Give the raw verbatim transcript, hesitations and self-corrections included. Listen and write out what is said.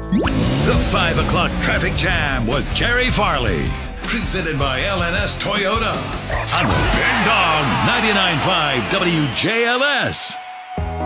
The five o'clock Traffic Jam with Jerry Farley. Presented by L N S Toyota. On Big Dog ninety-nine point five W J L S.